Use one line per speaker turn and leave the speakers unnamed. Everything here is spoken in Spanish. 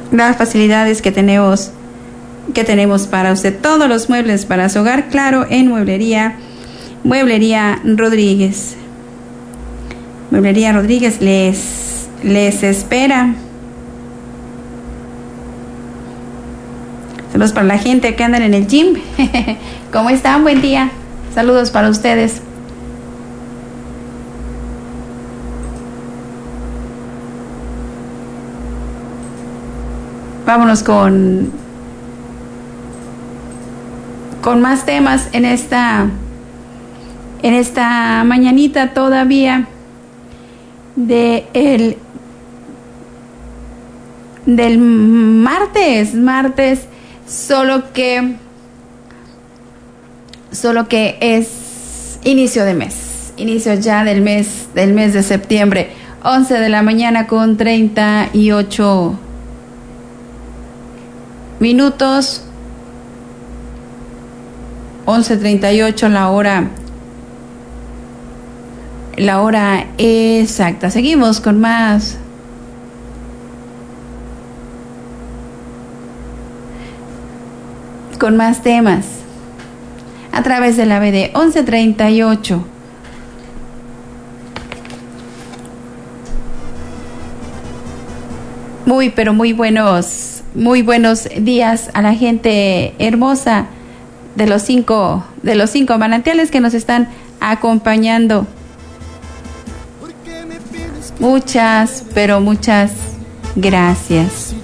las facilidades que tenemos para usted. Todos los muebles para su hogar, claro, en Mueblería Rodríguez. Mueblería Rodríguez les espera. Saludos para la gente que andan en el gym. ¿Cómo están? Buen día. Saludos para ustedes. Vámonos con más temas en esta mañanita todavía del martes, solo que es inicio de mes, inicio ya del mes de septiembre, 11 de la mañana con 38 minutos, 11:38 la hora exacta. Seguimos con más temas a través de la BD 11:38. Muy buenos días a la gente hermosa de los cinco manantiales que nos están acompañando. Muchas gracias.